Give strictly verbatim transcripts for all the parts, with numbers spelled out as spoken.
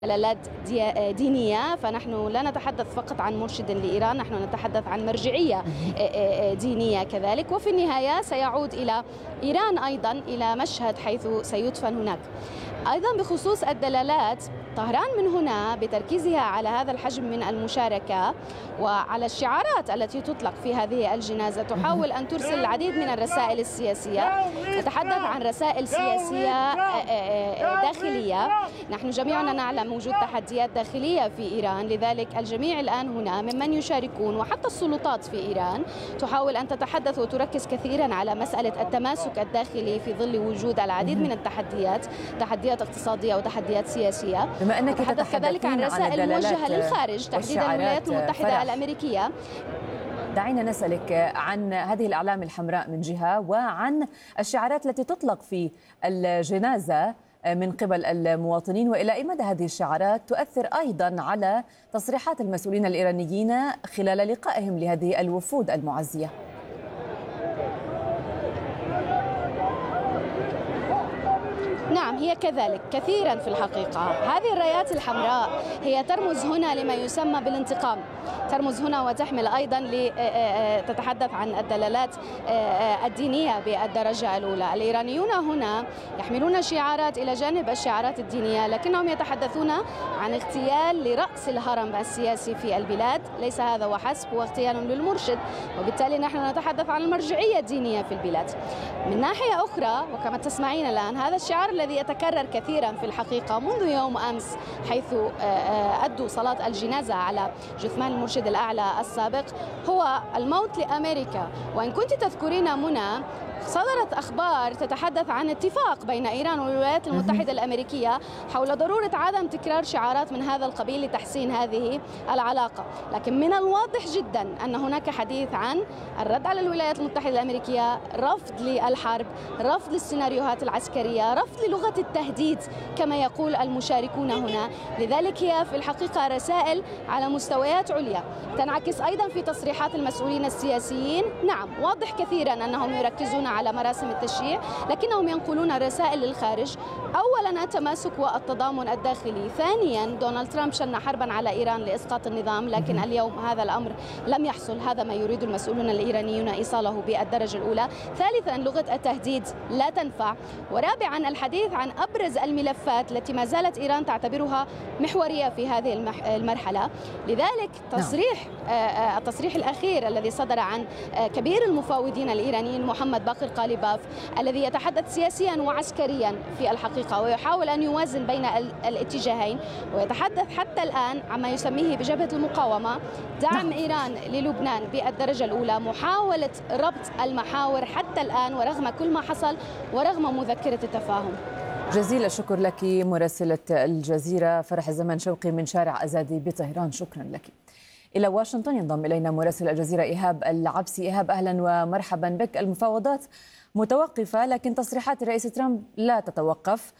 دلالات دينية، فنحن لا نتحدث فقط عن مرشد لإيران، نحن نتحدث عن مرجعية دينية كذلك. وفي النهاية سيعود إلى إيران أيضا إلى مشهد حيث سيدفن هناك. أيضا بخصوص الدلالات، طهران من هنا بتركيزها على هذا الحجم من المشاركة وعلى الشعارات التي تطلق في هذه الجنازة تحاول أن ترسل العديد من الرسائل السياسية. نتحدث عن رسائل سياسية داخلية. نحن جميعنا نعلم وجود تحديات داخلية في إيران، لذلك الجميع الآن هنا ممن يشاركون وحتى السلطات في إيران تحاول أن تتحدث وتركز كثيرا على مسألة التماسك الداخلي في ظل وجود العديد من التحديات، تحديات اقتصادية وتحديات سياسية. بما أنك تتحدث كذلك عن رسائل موجهة للخارج تحديدا الولايات المتحدة فرح. الأمريكية. دعينا نسألك عن هذه الأعلام الحمراء من جهة، وعن الشعارات التي تطلق في الجنازة من قبل المواطنين، وإلى أي مدى هذه الشعارات تؤثر أيضا على تصريحات المسؤولين الإيرانيين خلال لقائهم لهذه الوفود المعزية. نعم، هي كذلك كثيرا في الحقيقة. هذه الرايات الحمراء هي ترمز هنا لما يسمى بالانتقام، ترمز هنا وتحمل أيضا تتحدث عن الدلالات الدينية بالدرجة الأولى. الإيرانيون هنا يحملون شعارات إلى جانب الشعارات الدينية، لكنهم يتحدثون عن اغتيال لرأس الهرم السياسي في البلاد. ليس هذا وحسب، هو اغتيال للمرشد، وبالتالي نحن نتحدث عن المرجعية الدينية في البلاد. من ناحية أخرى، وكما تسمعين الآن، هذا الشعار الذي يتكرر كثيرا في الحقيقة منذ يوم أمس، حيث أدوا صلاة الجنازة على جثمان المرشد الأعلى السابق، هو الموت لأمريكا. وإن كنت تذكرين منى، صدرت أخبار تتحدث عن اتفاق بين إيران والولايات المتحدة الأمريكية حول ضرورة عدم تكرار شعارات من هذا القبيل لتحسين هذه العلاقة. لكن من الواضح جدا أن هناك حديث عن الرد على الولايات المتحدة الأمريكية، رفض للحرب، رفض للسيناريوهات العسكرية، رفض للغة التهديد كما يقول المشاركون هنا. لذلك هي في الحقيقة رسائل على مستويات عليا تنعكس أيضا في تصريحات المسؤولين السياسيين. نعم، واضح كثيرا أنهم يركزون على مراسم التشييع، لكنهم ينقلون رسائل للخارج. أولا التماسك والتضامن الداخلي، ثانيا دونالد ترامب شن حربا على إيران لإسقاط النظام، لكن اليوم هذا الأمر لم يحصل. هذا ما يريد المسؤولون الإيرانيون إيصاله بالدرجة الأولى. ثالثا لغة التهديد لا تنفع. ورابعا الحديث عن أبرز الملفات التي ما زالت إيران تعتبرها محورية في هذه المرحلة. لذلك تصريح التصريح الأخير الذي صدر عن كبير المفاوضين الإيرانيين محمد باقر قاليباف، الذي يتحدث سياسيا وعسكريا في الحقيقة ويحاول أن يوازن بين الاتجاهين، ويتحدث حتى الآن عما يسميه بجبهة المقاومة، دعم إيران للبنان بالدرجة الأولى، محاولة ربط المحاور حتى الآن ورغم كل ما حصل ورغم مذكرة التفاهم. جزيل الشكر لك مراسلة الجزيرة فرح الزمان شوقي من شارع أزادي بطهران، شكرا لك. إلى واشنطن ينضم إلينا مراسل الجزيرة إيهاب العبسي. إيهاب، أهلا ومرحبا بك. المفاوضات متوقفة، لكن تصريحات الرئيس ترامب لا تتوقف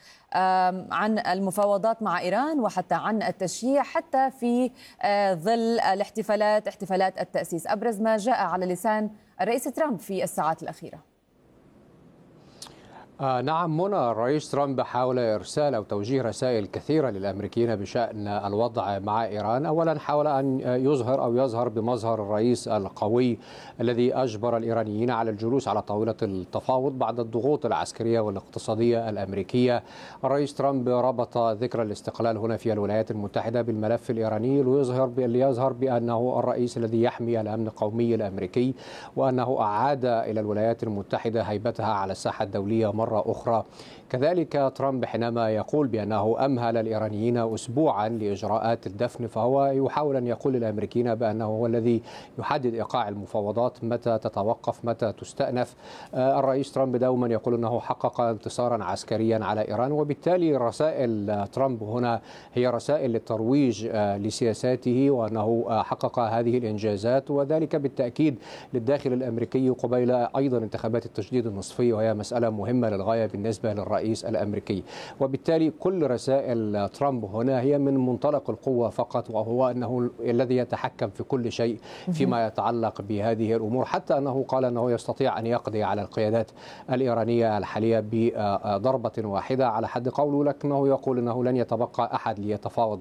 عن المفاوضات مع إيران وحتى عن التشييع، حتى في ظل الاحتفالات احتفالات التأسيس. أبرز ما جاء على لسان الرئيس ترامب في الساعات الأخيرة. آه نعم منى، الرئيس ترامب حاول إرسال أو توجيه رسائل كثيرة للأمريكيين بشأن الوضع مع إيران. أولا حاول أن يظهر أو يظهر بمظهر الرئيس القوي الذي أجبر الإيرانيين على الجلوس على طاولة التفاوض بعد الضغوط العسكرية والاقتصادية الأمريكية. الرئيس ترامب ربط ذكرى الاستقلال هنا في الولايات المتحدة بالملف الإيراني ليظهر ليظهر بأنه الرئيس الذي يحمي الأمن القومي الأمريكي، وأنه أعاد إلى الولايات المتحدة هيبتها على الساحة الدولية مرة أخرى. كذلك ترامب حينما يقول بأنه أمهل الإيرانيين أسبوعا لإجراءات الدفن، فهو يحاول أن يقول للأمريكيين بأنه هو الذي يحدد إيقاع المفاوضات، متى تتوقف، متى تستأنف. الرئيس ترامب دوما يقول أنه حقق انتصارا عسكريا على إيران، وبالتالي رسائل ترامب هنا هي رسائل للترويج لسياساته وأنه حقق هذه الإنجازات، وذلك بالتأكيد للداخل الأمريكي قبيل أيضا انتخابات التجديد النصفي، وهي مسألة مهمة للغاية بالنسبة للرئيس الأمريكي. وبالتالي كل رسائل ترامب هنا هي من منطلق القوة فقط، وهو أنه الذي يتحكم في كل شيء فيما يتعلق بهذه الأمور، حتى أنه قال أنه يستطيع أن يقضي على القيادات الإيرانية الحالية بضربة واحدة على حد قوله، لكنه يقول أنه لن يتبقى أحد ليتفاوض